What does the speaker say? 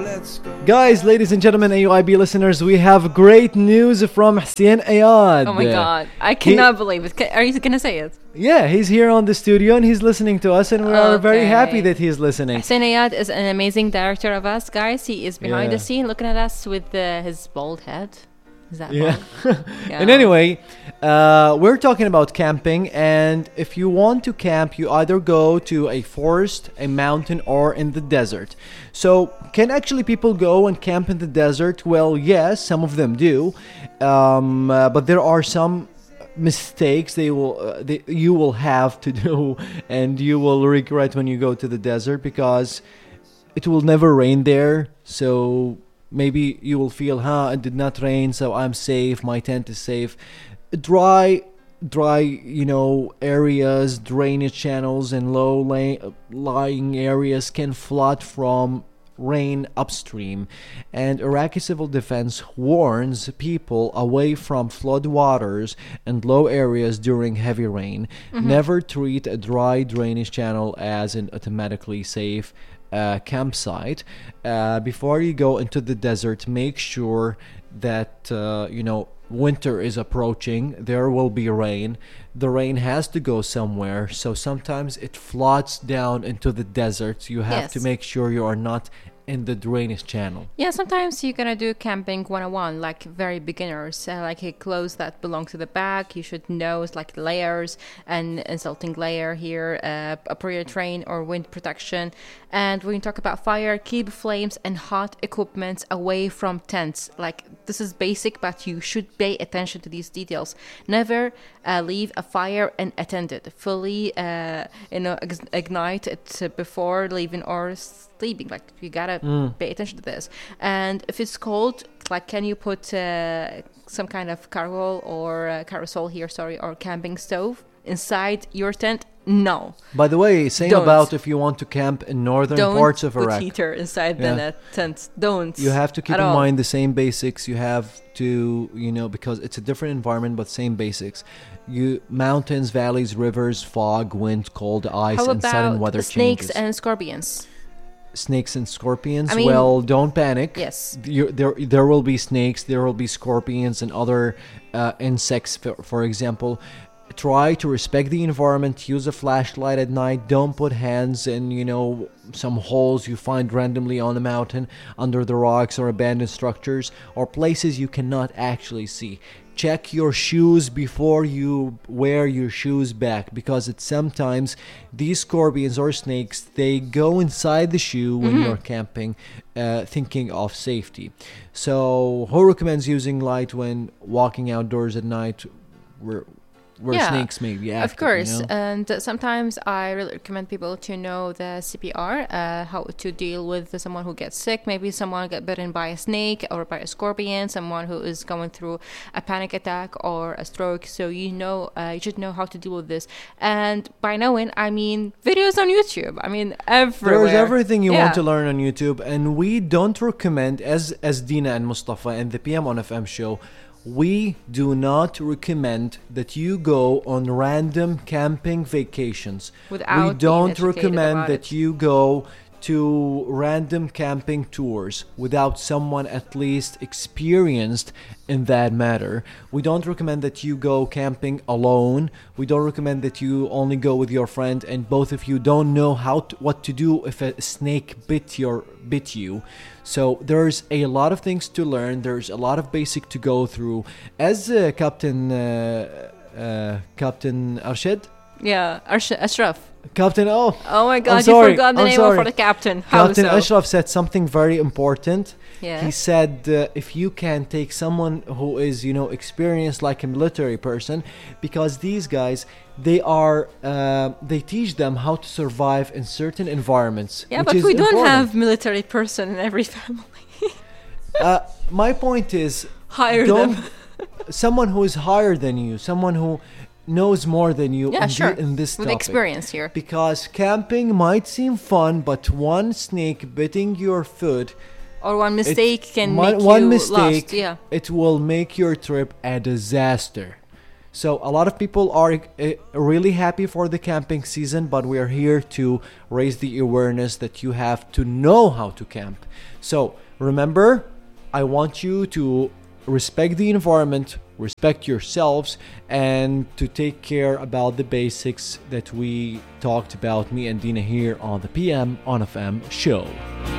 Guys, ladies and gentlemen, AUIB listeners, we have great news from Hussein Ayad. Oh my God, I cannot believe it. Are you going to say it? Yeah, he's here on the studio and he's listening to us, and we are very happy that he's listening. Hussein Ayad is an amazing director of us, guys. He is behind the scene looking at us with his bald head. Is that bald? And anyway, we're talking about camping, and if you want to camp, you either go to a forest, a mountain, or in the desert. So, can actually people go and camp in the desert? Well, yes, some of them do, but there are some mistakes you will have to do, and you will regret when you go to the desert, because it will never rain there. So maybe you will feel, it did not rain, so I'm safe, my tent is safe. Dry, areas, drainage channels, and low-lying areas can flood from rain upstream. And Iraqi Civil Defense warns people away from flood waters and low areas during heavy rain. Mm-hmm. Never treat a dry drainage channel as an automatically safe campsite. Before you go into the desert, make sure that winter is approaching. There will be rain. The rain has to go somewhere, so sometimes it floods down into the desert. You have to make sure you are not in the drainage channel. Yeah, sometimes you're gonna do camping 101, like very beginners, like clothes that belong to the back. You should know like layers and insulting layer here, appropriate terrain or wind protection. And when you talk about fire, keep flames and hot equipment away from tents. Like, this is basic, but you should pay attention to these details. Never leave a fire unattended. Fully ignite it before leaving or sleeping. Like, you gotta pay attention to this. And if it's cold, like, can you put some kind of carousel here, or camping stove inside your tent? No. By the way, same about if you want to camp in northern parts of Iraq. Don't put heater inside the tent. Don't. You have to keep in mind the same basics. You have to, because it's a different environment, but same basics. Mountains, valleys, rivers, fog, wind, cold, ice, and sudden weather changes. Snakes and scorpions? Snakes and scorpions? Well, don't panic. Yes. There will be snakes, there will be scorpions and other insects, for example. Try to respect the environment. Use a flashlight at night. Don't put hands in, some holes you find randomly on a mountain, under the rocks, or abandoned structures, or places you cannot actually see. Check your shoes before you wear your shoes back, because sometimes these scorpions or snakes, they go inside the shoe when you're camping, thinking of safety. So, who recommends using light when walking outdoors at night? Where snakes may be active, of course. And sometimes I really recommend people to know the CPR, how to deal with someone who gets sick. Maybe someone got bitten by a snake or by a scorpion, someone who is going through a panic attack or a stroke. So you should know how to deal with this. And by knowing, I mean videos on YouTube. I mean, everywhere. There's everything you want to learn on YouTube. And we don't recommend, as Dina and Mustafa and the PM on FM show, we do not recommend that you go on random camping vacations. We don't recommend that you go to random camping tours without someone at least experienced in that matter. We don't recommend that you go camping alone. We don't recommend that you only go with your friend and both of you don't know what to do if a snake bit you. So there's a lot of things to learn. There's a lot of basic to go through. As Captain Arshad? Yeah, Ashraf. Captain, oh my God, you forgot the name for the captain. Captain Ashraf said something very important. Yeah. He said if you can take someone who is, experienced like a military person, because these guys, they teach them how to survive in certain environments. Yeah, but we don't have military person in every family. My point is, hire them. Someone who is higher than you, someone who knows more than you in this topic. With experience here. Because camping might seem fun, but one snake biting your foot, or one mistake can make you lost. Yeah. It will make your trip a disaster. So a lot of people are really happy for the camping season, but we are here to raise the awareness that you have to know how to camp. So remember, I want you to respect the environment, respect yourselves, and to take care about the basics that we talked about, me and Dina here on the PM on FM show.